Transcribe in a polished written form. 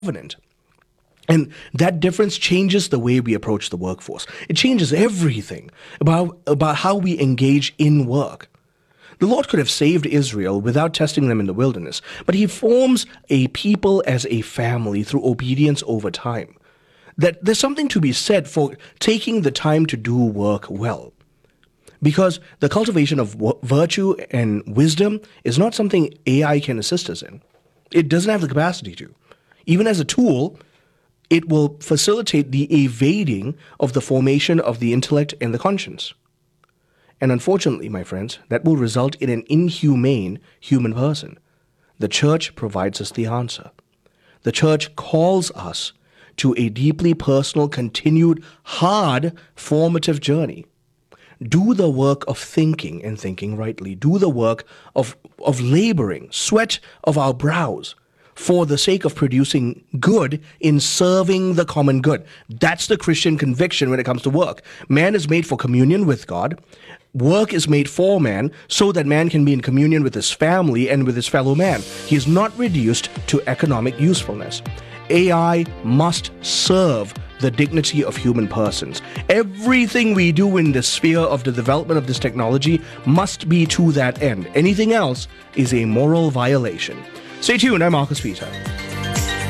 covenant. And that difference changes the way we approach the workforce. It changes everything about how we engage in work. The Lord could have saved Israel without testing them in the wilderness, but he forms a people as a family through obedience over time. That there's something to be said for taking the time to do work well. Because the cultivation of virtue and wisdom is not something AI can assist us in. It doesn't have the capacity to. Even as a tool, it will facilitate the evading of the formation of the intellect and the conscience. And unfortunately, my friends, that will result in an inhumane human person. The church provides us the answer. The church calls us to a deeply personal, continued, hard, formative journey. Do the work of thinking and thinking rightly. Do the work of laboring, sweat of our brows, for the sake of producing good in serving the common good. That's the Christian conviction when it comes to work. Man is made for communion with God. Work is made for man so that man can be in communion with his family and with his fellow man. He is not reduced to economic usefulness. AI must serve the dignity of human persons. Everything we do in the sphere of the development of this technology must be to that end. Anything else is a moral violation. Stay tuned, I'm Marcus Peter.